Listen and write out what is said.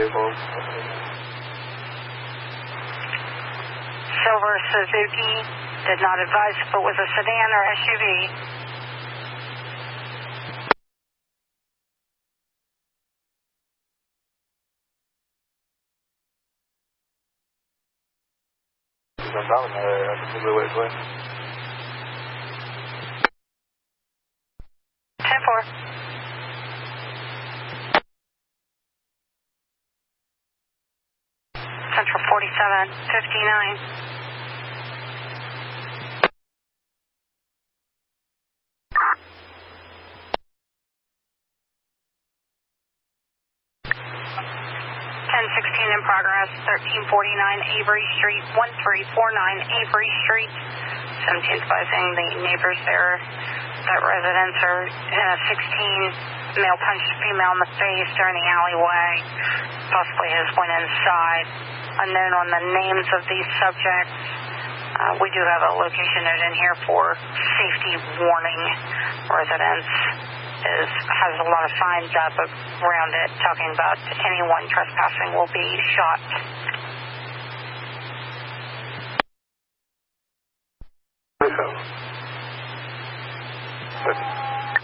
Silver Suzuki, did not advise if it was a sedan or SUV. Ten-4. Central 4759. In progress, 1349 Avery Street, 1349 Avery Street. 17th advising the neighbors there that residents are in a 16, male punched female in the face during the alleyway, possibly has went inside. Unknown on the names of these subjects. We do have a location note in here for safety warning. Residents has a lot of signs up around it talking about anyone trespassing will be shot.